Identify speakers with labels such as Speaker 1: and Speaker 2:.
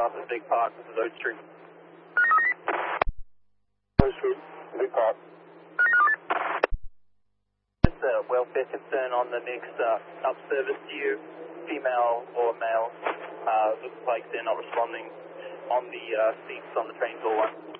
Speaker 1: this is Big Park, this is Oak Street.
Speaker 2: Oak Street, Big Park.
Speaker 1: Just a welfare concern on the next up service to you, female or male. Looks like they're not responding on the seats on the train door one.